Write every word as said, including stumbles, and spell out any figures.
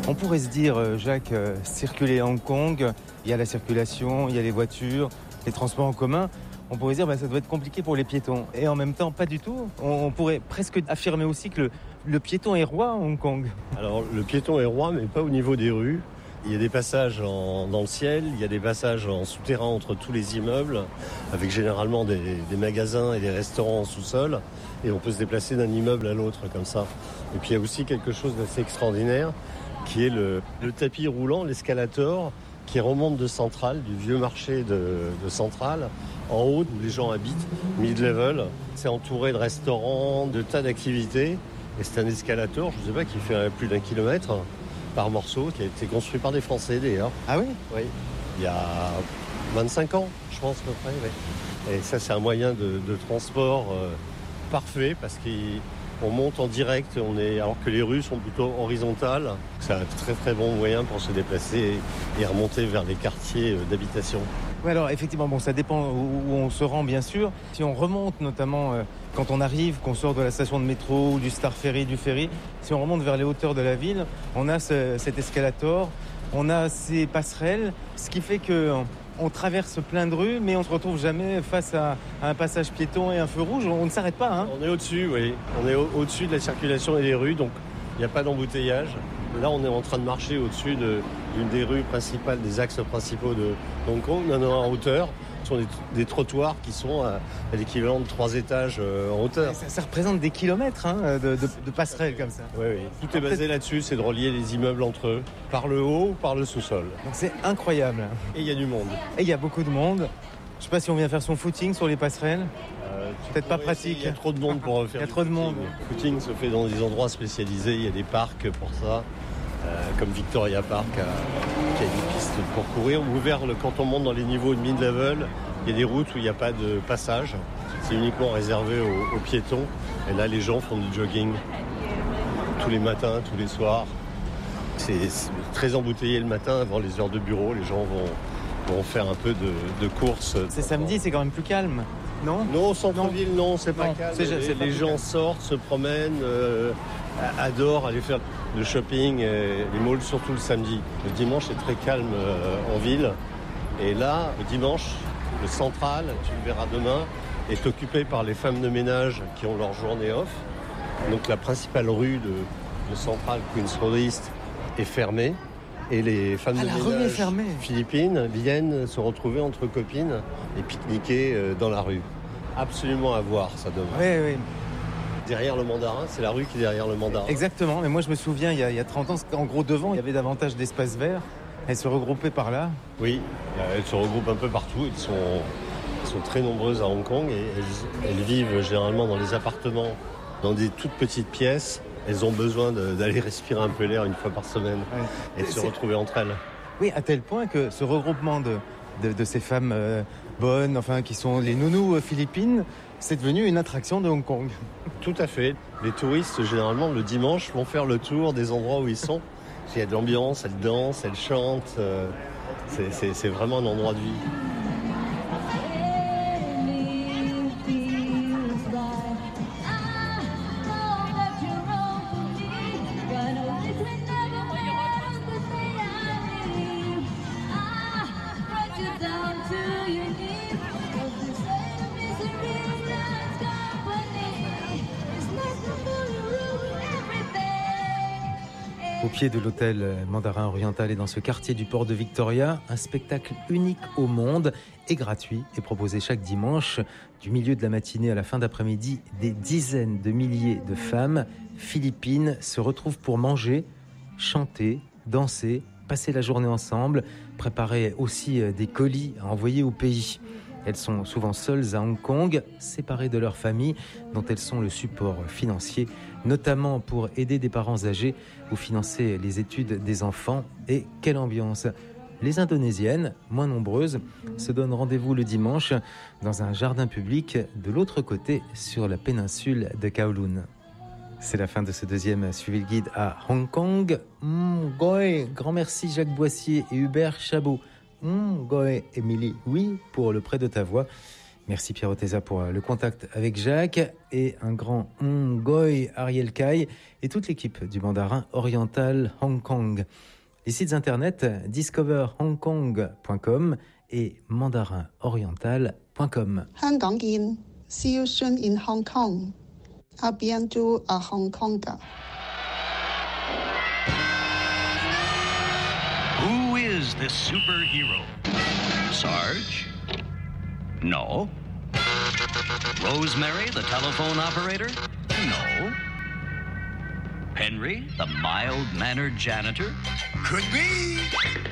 On pourrait se dire, euh, Jacques, euh, circuler à Hong Kong, il y a la circulation, il y a les voitures, les transports en commun. On pourrait se dire, bah, ça doit être compliqué pour les piétons. Et en même temps, pas du tout. On, on pourrait presque affirmer aussi que le, le piéton est roi à Hong Kong. Alors, le piéton est roi, mais pas au niveau des rues. Il y a des passages en, dans le ciel, il y a des passages en souterrain entre tous les immeubles, avec généralement des, des magasins et des restaurants en sous-sol. Et on peut se déplacer d'un immeuble à l'autre comme ça. Et puis il y a aussi quelque chose d'assez extraordinaire, qui est le, le tapis roulant, l'escalator, qui remonte de Centrale, du vieux marché de, de Centrale, en haut où les gens habitent, mid-level. C'est entouré de restaurants, de tas d'activités. Et c'est un escalator, je ne sais pas, qui fait plus d'un kilomètre par morceau, qui a été construit par des Français d'ailleurs. Ah oui ? Oui, il y a vingt-cinq ans, je pense à peu près. Oui. Et ça, c'est un moyen de, de transport euh, parfait parce qu'on monte en direct, on est, alors que les rues sont plutôt horizontales. C'est un très très bon moyen pour se déplacer et, et remonter vers les quartiers d'habitation. Oui, alors effectivement, bon, ça dépend où on se rend, bien sûr. Si on remonte, notamment euh, quand on arrive, qu'on sort de la station de métro ou du Star Ferry, du ferry, si on remonte vers les hauteurs de la ville, on a ce, cet escalator, on a ces passerelles, ce qui fait que on traverse plein de rues, mais on ne se retrouve jamais face à, à un passage piéton et un feu rouge. On ne s'arrête pas. Hein. On est au-dessus, oui. On est au- au-dessus de la circulation et des rues, donc il n'y a pas d'embouteillage. Là, on est en train de marcher au-dessus de, d'une des rues principales, des axes principaux de Hong Kong. On est en hauteur. Ce sont des, des trottoirs qui sont à, à l'équivalent de trois étages euh, en hauteur. Ça, ça représente des kilomètres hein, de, de, de passerelles comme ça. Oui, oui. Tout est basé là-dessus, c'est de relier les immeubles entre eux, par le haut ou par le sous-sol. Donc c'est incroyable. Et il y a du monde. Et il y a beaucoup de monde. Je ne sais pas si on vient faire son footing sur les passerelles. Euh, Peut-être pas pratique. Il y a trop de monde pour faire Il y a du trop de footing. monde. Le footing se fait dans des endroits spécialisés, il y a des parcs pour ça. Euh, comme Victoria Park, euh, qui a des pistes pour courir. Ouvert le, quand on monte dans les niveaux de mid-level, il y a des routes où il n'y a pas de passage. C'est uniquement réservé aux, aux piétons. Et là, les gens font du jogging tous les matins, tous les soirs. C'est, c'est très embouteillé le matin avant les heures de bureau. Les gens vont, vont faire un peu de, de course. C'est samedi, c'est quand même plus calme, non ? Non, au centre-ville, non, non c'est pas Non, calme. c'est- les c'est pas les plus gens calme. sortent, se promènent, euh, adorent aller faire le shopping, et les malls, surtout le samedi. Le dimanche, c'est très calme euh, en ville. Et là, le dimanche, le central, tu le verras demain, est occupé par les femmes de ménage qui ont leur journée off. Donc la principale rue de, de Central, Queen's Road East, est fermée. Et les femmes Ah, de la rue est ménage fermée. philippines viennent se retrouver entre copines et pique-niquer euh, dans la rue. Absolument à voir, ça demain. Oui, oui. Derrière le mandarin, c'est la rue qui est derrière le mandarin. Exactement, mais moi je me souviens, il y a, il y a trente ans, en gros devant, il y avait davantage d'espaces verts. Elles se regroupaient par là. Oui, euh, elles se regroupent un peu partout. Elles sont, elles sont très nombreuses à Hong Kong et elles, elles vivent généralement dans des appartements, dans des toutes petites pièces. Elles ont besoin de, d'aller respirer un peu l'air une fois par semaine Ouais. et de se C'est- retrouver entre elles. Oui, à tel point que ce regroupement de, de, de ces femmes euh, bonnes, enfin qui sont les nounous euh, philippines, c'est devenu une attraction de Hong Kong. Tout à fait. Les touristes, généralement, le dimanche, vont faire le tour des endroits où ils sont. Il y a de l'ambiance, elles dansent, elles chantent. euh, c'est, c'est, c'est vraiment un endroit de vie. Au pied de l'hôtel Mandarin Oriental et dans ce quartier du port de Victoria, un spectacle unique au monde et gratuit est proposé chaque dimanche. Du milieu de la matinée à la fin d'après-midi, des dizaines de milliers de femmes philippines se retrouvent pour manger, chanter, danser, passer la journée ensemble, préparer aussi des colis à envoyer au pays. Elles sont souvent seules à Hong Kong, séparées de leur famille, dont elles sont le support financier, notamment pour aider des parents âgés ou financer les études des enfants. Et quelle ambiance! Les Indonésiennes, moins nombreuses, se donnent rendez-vous le dimanche dans un jardin public de l'autre côté, sur la péninsule de Kowloon. C'est la fin de ce deuxième suivi le guide à Hong Kong. Mm, goy, grand merci Jacques Boissier et Hubert Chabot. Mmh, Goé, Émilie, oui, pour le prêt de ta voix. Merci Pierre Oteza pour le contact avec Jacques et un grand Ngoy Ariel Kai et toute l'équipe du Mandarin Oriental Hong Kong. Les sites internet discover hong kong point com et mandarin oriental point com. See you soon in Hong Kong. A bientôt à Hong Kong. Who is this superhero? Sarge? No. Rosemary, the telephone operator? No. Henry, the mild-mannered janitor? Could be.